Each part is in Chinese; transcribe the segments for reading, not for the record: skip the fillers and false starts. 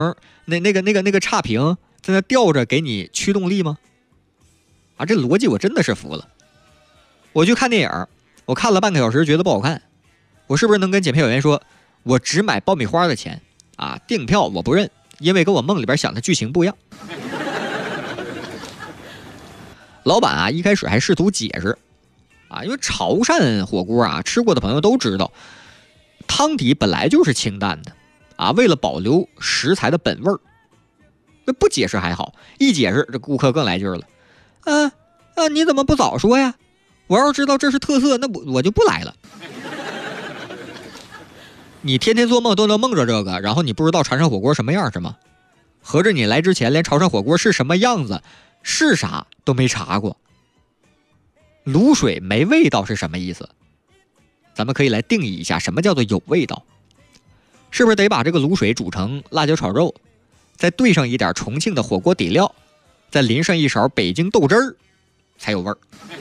那个差评在那吊着给你驱动力吗？啊，这逻辑我真的是服了。我去看电影，我看了半个小时觉得不好看，我是不是能跟检票员说，我只买爆米花的钱啊，电影票我不认，因为跟我梦里边想的剧情不一样。老板啊一开始还试图解释啊，因为潮汕火锅啊吃过的朋友都知道，汤底本来就是清淡的啊，为了保留食材的本味儿。那不解释还好，一解释这顾客更来劲了。你怎么不早说呀？我要知道这是特色，那我就不来了。你天天做梦都能梦着这个，然后你不知道潮汕火锅什么样是吗？合着你来之前连潮汕火锅是什么样子是啥都没查过。卤水没味道是什么意思？咱们可以来定义一下什么叫做有味道。是不是得把这个卤水煮成辣椒炒肉，再兑上一点重庆的火锅底料，再淋上一勺北京豆汁儿，才有味儿。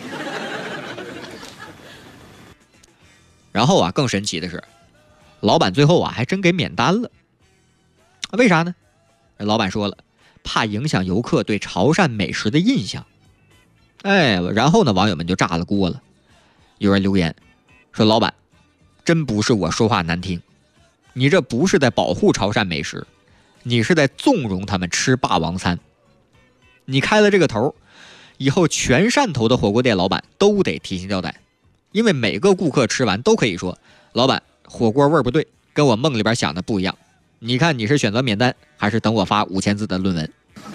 然后啊，更神奇的是，老板最后啊还真给免单了。为啥呢？老板说了，怕影响游客对潮汕美食的印象。然后呢，网友们就炸了锅了。有人留言说，老板，真不是我说话难听，你这不是在保护潮汕美食，你是在纵容他们吃霸王餐。你开了这个头，以后全汕头的火锅店老板都得提心吊胆，因为每个顾客吃完都可以说，老板，火锅味儿不对，跟我梦里边想的不一样。你看你是选择免单，还是等我发5000字的论文？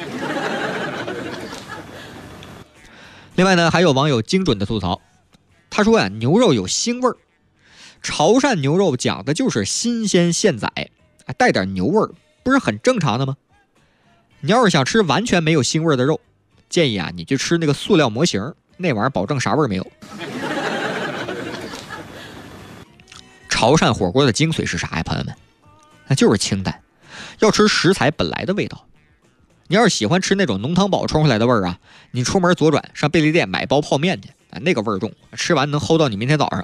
另外呢，还有网友精准的吐槽，他说呀，牛肉有腥味儿，潮汕牛肉讲的就是新鲜现宰，带点牛味儿，不是很正常的吗？你要是想吃完全没有腥味的肉，建议啊你去吃那个塑料模型，那玩意儿保证啥味儿没有。潮汕火锅的精髓是啥呀，朋友们？那就是清淡，要吃食材本来的味道。你要是喜欢吃那种浓汤宝冲出来的味儿啊，你出门左转上便利店买包泡面去，那个味儿重，吃完能齁到你明天早上。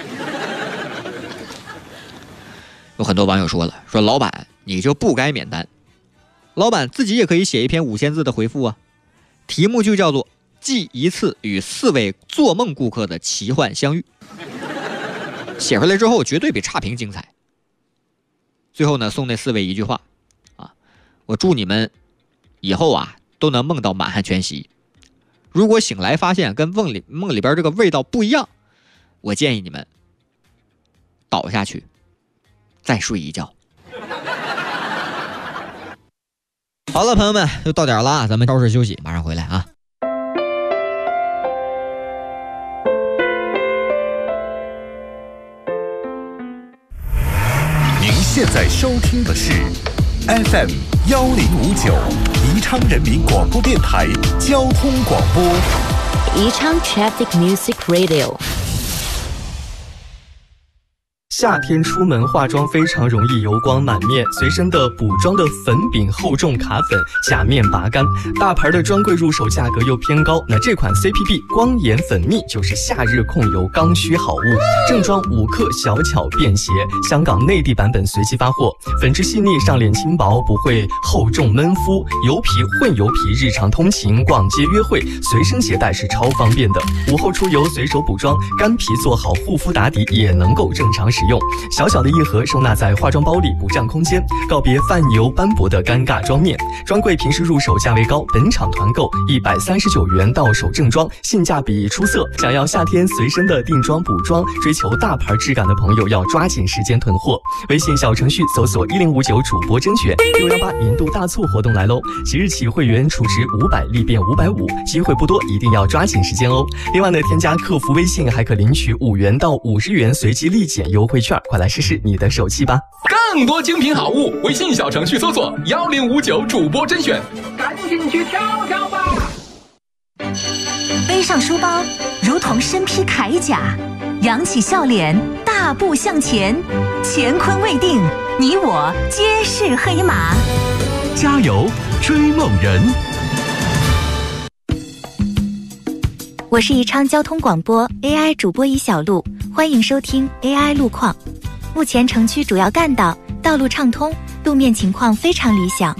有很多网友说了，说老板你就不该免单，老板自己也可以写一篇5000字的回复啊，题目就叫做记一次与4位做梦顾客的奇幻相遇。写出来之后绝对比差评精彩。最后呢，送那4位一句话啊，我祝你们以后啊都能梦到满汉全席。如果醒来发现跟梦里边这个味道不一样，我建议你们倒下去再睡一觉。好了，朋友们，又到点了，咱们超市休息，马上回来啊。 您现在收听的是 FM 1059宜昌人民广播电台交通广播， 宜昌 Traffic Music Radio。 夏天出门化妆非常容易油光满面，随身的补妆的粉饼厚重卡粉，假面拔干，大牌的专柜入手价格又偏高，那这款 CPB 光眼粉蜜就是夏日控油刚需好物，正装5克，小巧便携，香港内地版本随机发货，粉质细腻，上脸轻薄，不会厚重闷肤，油皮混油皮，日常通勤逛街约会随身携带是超方便的，午后出游随手补妆，干皮做好护肤打底也能够正常使用，小小的一盒收纳在化妆包里不占空间，告别泛油斑驳的尴尬妆面。专柜平时入手价位高，本场团购139元到手正装，性价比出色。想要夏天随身的定妆补妆，追求大牌质感的朋友要抓紧时间囤货。微信小程序搜索1059主播甄选，618年度大促活动来喽！即日起会员储值500立变550，机会不多，一定要抓紧时间哦。另外呢，添加客服微信还可领取5元到50元随机立减优惠券，快来试试你的手气吧！ 更多精品好物，微信小程序搜索1059主播甄选，赶紧去挑挑吧！ 背上书包，如同身披铠甲，扬起笑脸，大步向前，乾坤未定，你我皆是黑马。 加油，追梦人！ 我是宜昌交通广播 AI 主播一小路，欢迎收听 AI 路况。目前城区主要干道道路畅通， 路面情况非常理想。